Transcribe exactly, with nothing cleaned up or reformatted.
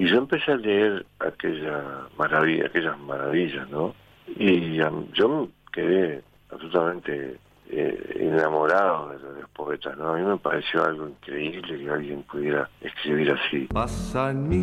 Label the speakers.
Speaker 1: Y yo empecé a leer aquella maravilla, aquellas maravillas, ¿no? Y um, yo quedé absolutamente eh, enamorado de los poetas, ¿no? A mí me pareció algo increíble que alguien pudiera escribir así.
Speaker 2: Pasa en mi